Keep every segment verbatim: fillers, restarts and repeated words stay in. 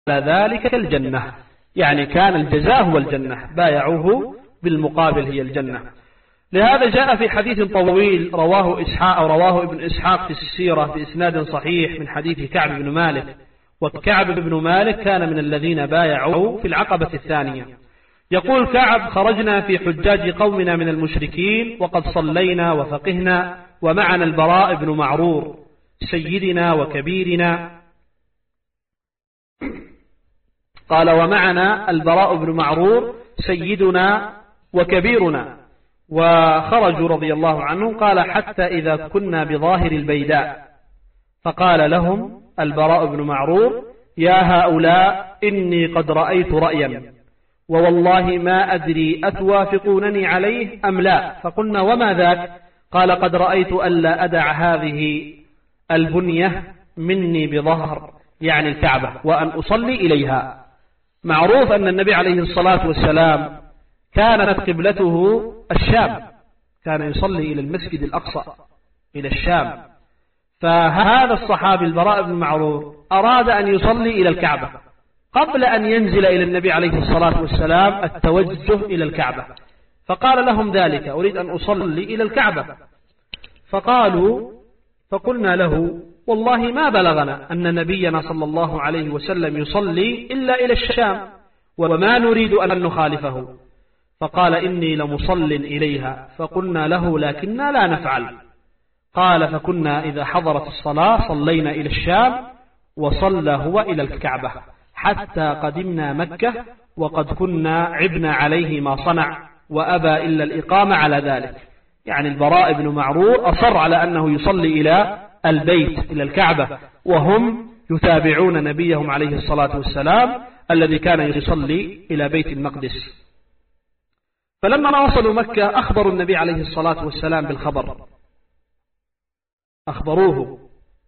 ذلك الجنة، يعني كان الجزاء هو الجنة، بايعوه بالمقابل هي الجنة. لهذا جاء في حديث طويل رواه إسحاق أو رواه ابن إسحاق في السيرة بإسناد صحيح من حديث كعب بن مالك، وكعب بن مالك كان من الذين بايعوا في العقبة الثانية. يقول كعب: خرجنا في حجاج قومنا من المشركين وقد صلينا وفقهنا ومعنا البراء بن معرور سيدنا وكبيرنا. قال: ومعنا البراء بن معرور سيدنا وكبيرنا. وخرجوا رضي الله عنهم. قال: حتى إذا كنا بظاهر البيداء فقال لهم البراء بن معرور: يا هؤلاء إني قد رأيت رأيا ووالله ما أدري أتوافقونني عليه أم لا. فقلنا: وما ذاك؟ قال: قد رأيت ألا أدع هذه البنية مني بظهر، يعني الكعبة، وأن أصلي إليها. معروف أن النبي عليه الصلاة والسلام كانت قبلته الشام، كان يصلي إلى المسجد الأقصى إلى الشام. فهذا الصحابي البراء بن معرور أراد أن يصلي إلى الكعبة قبل أن ينزل إلى النبي عليه الصلاة والسلام التوجه إلى الكعبة، فقال لهم ذلك: أريد أن أصلي إلى الكعبة. فقالوا فقلنا له: والله ما بلغنا أن نبينا صلى الله عليه وسلم يصلي إلا إلى الشام وما نريد أن نخالفه. فقال: إني لمصل إليها. فقلنا له: لكننا لا نفعل. قال: فكنا إذا حضرت الصلاة صلينا إلى الشام وصلى هو إلى الكعبة حتى قدمنا مكة وقد كنا عبنا عليه ما صنع وأبى إلا الإقامة على ذلك. يعني البراء بن معرور أصر على أنه يصلي إلى البيت إلى الكعبة، وهم يتابعون نبيهم عليه الصلاة والسلام الذي كان يصلي إلى بيت المقدس. فلما وصلوا مكة أخبروا النبي عليه الصلاة والسلام بالخبر، أخبروه.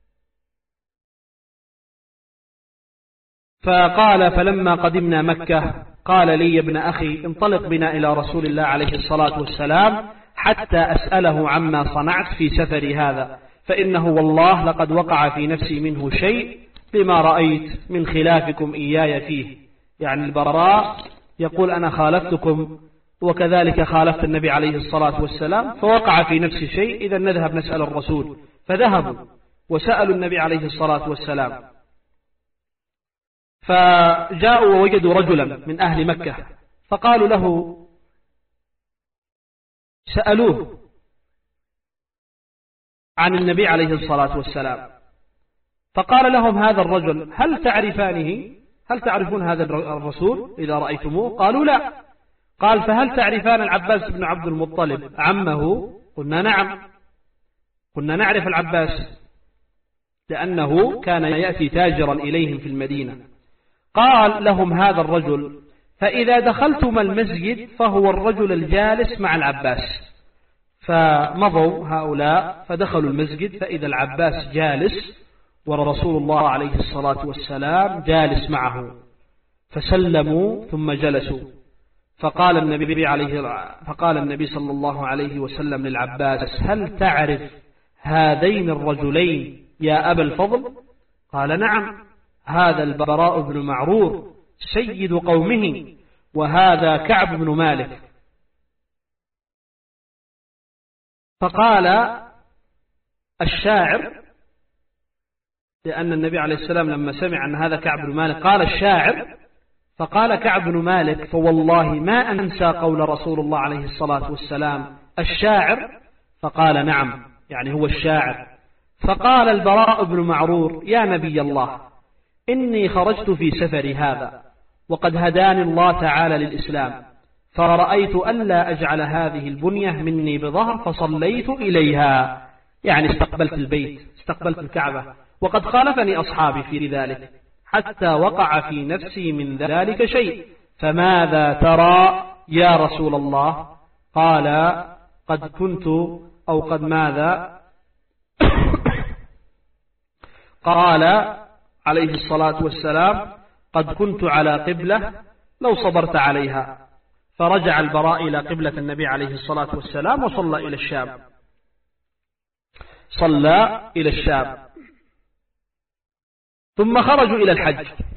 فقال: فلما قدمنا مكة قال لي: يا ابن أخي انطلق بنا إلى رسول الله عليه الصلاة والسلام حتى أسأله عما صنعت في سفري هذا، فإنه والله لقد وقع في نفسي منه شيء بما رأيت من خلافكم إياي فيه. يعني البراء يقول: أنا خالفتكم وكذلك خالفت النبي عليه الصلاة والسلام، فوقع في نفسي شيء، إذا نذهب نسأل الرسول. فذهبوا وسألوا النبي عليه الصلاة والسلام، فجاءوا ووجدوا رجلا من أهل مكة فقالوا له، سألوه عن النبي عليه الصلاة والسلام، فقال لهم هذا الرجل: هل تعرفانه؟ هل تعرفون هذا الرسول إذا رأيتموه؟ قالوا: لا. قال: فهل تعرفان العباس بن عبد المطلب عمه؟ قلنا: نعم. قلنا: نعرف العباس لأنه كان يأتي تاجرا إليهم في المدينة. قال لهم هذا الرجل: فإذا دخلتم المسجد فهو الرجل الجالس مع العباس. فمضوا هؤلاء فدخلوا المسجد فإذا العباس جالس ورسول الله عليه الصلاة والسلام جالس معه، فسلموا ثم جلسوا. فقال النبي عليه فقال النبي صلى الله عليه وسلم للعباس: هل تعرف هذين الرجلين يا أبا الفضل؟ قال: نعم، هذا البراء بن معرور سيد قومه وهذا كعب بن مالك. فقال الشاعر، لأن النبي عليه السلام لما سمع أن هذا كعب بن مالك قال الشاعر، فقال كعب بن مالك: فوالله ما أنسى قول رسول الله عليه الصلاة والسلام الشاعر. فقال: نعم، يعني هو الشاعر. فقال البراء بن معرور: يا نبي الله، إني خرجت في سفري هذا وقد هداني الله تعالى للإسلام، فرأيت ألا أجعل هذه البنية مني بظهر فصليت إليها، يعني استقبلت البيت، استقبلت الكعبة، وقد خالفني أصحابي في ذلك حتى وقع في نفسي من ذلك شيء، فماذا ترى يا رسول الله؟ قال: قد كنت أو قد ماذا قال عليه الصلاة والسلام: قد كنت على قبلة لو صبرت عليها. فرجع البراء إلى قبلة النبي عليه الصلاة والسلام وصلى إلى الشام، صلى إلى الشام. ثم خرجوا إلى الحج،